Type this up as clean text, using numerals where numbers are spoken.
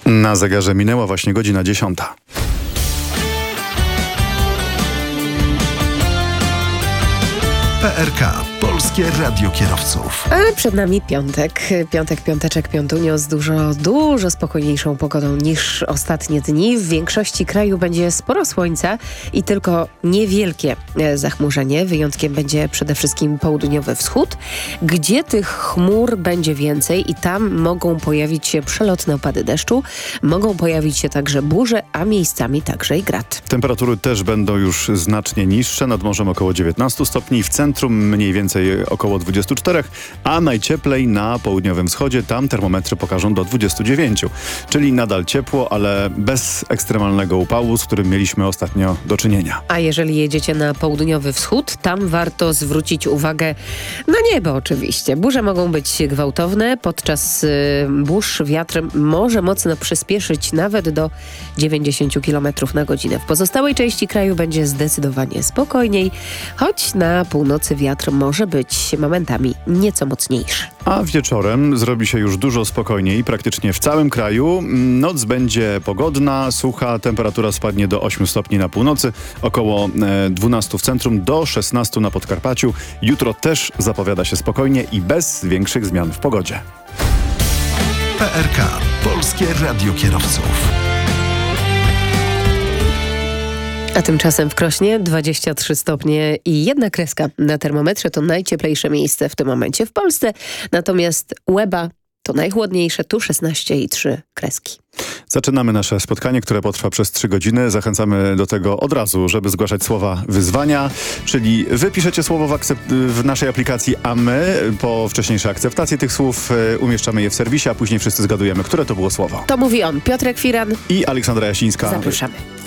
Na zegarze minęła właśnie godzina 10. PRK. Polskie Radio Kierowców. Ale przed nami piąteczek, piątunio z dużo spokojniejszą pogodą niż ostatnie dni. W większości kraju będzie sporo słońca i tylko niewielkie zachmurzenie. Wyjątkiem będzie przede wszystkim południowy wschód, gdzie tych chmur będzie więcej i tam mogą pojawić się przelotne opady deszczu, mogą pojawić się także burze, a miejscami także i grad. Temperatury też będą już znacznie niższe, nad morzem około 19 stopni, w centrum mniej więcej około 24, a najcieplej na południowym wschodzie, tam termometry pokażą do 29, czyli nadal ciepło, ale bez ekstremalnego upału, z którym mieliśmy ostatnio do czynienia. A jeżeli jedziecie na południowy wschód, tam warto zwrócić uwagę na niebo oczywiście. Burze mogą być gwałtowne, podczas burz wiatr może mocno przyspieszyć nawet do 90 km na godzinę. W pozostałej części kraju będzie zdecydowanie spokojniej, choć na północy wiatr może być momentami nieco mocniejszy. A wieczorem zrobi się już dużo spokojniej praktycznie w całym kraju. Noc będzie pogodna, sucha, temperatura spadnie do 8 stopni na północy, około 12 w centrum, do 16 na Podkarpaciu. Jutro też zapowiada się spokojnie i bez większych zmian w pogodzie. PRK. Polskie Radio Kierowców. A tymczasem w Krośnie 23 stopnie i 1 kreska na termometrze to najcieplejsze miejsce w tym momencie w Polsce. Natomiast Łeba to najchłodniejsze, tu 16,3 kreski. Zaczynamy nasze spotkanie, które potrwa przez 3 godziny. Zachęcamy do tego od razu, żeby zgłaszać słowa wyzwania, czyli wy piszecie słowo w naszej aplikacji, a my po wcześniejszej akceptacji tych słów umieszczamy je w serwisie, a później wszyscy zgadujemy, które to było słowo. To mówi on, Piotrek Firan i Aleksandra Jasińska. Zapraszamy.